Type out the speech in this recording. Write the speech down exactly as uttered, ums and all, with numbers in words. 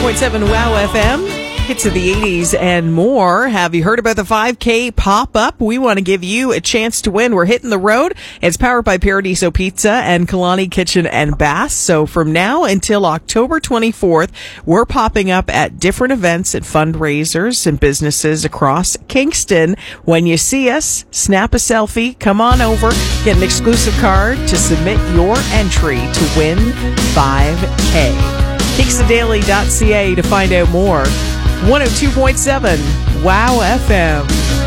point seven Wow F M. Hits of the eighties and more. Have you heard about the five K pop-up? We want to give you a chance to win. We're hitting the road. It's powered by Paradiso Pizza and Kalani Kitchen and Bath. So from now until October twenty-fourth, we're popping up at different events and fundraisers and businesses across Kingston. When you see us, snap a selfie, come on over, get an exclusive card to submit your entry to win five K. Kingston Daily dot C A to find out more. one oh two point seven Wow F M.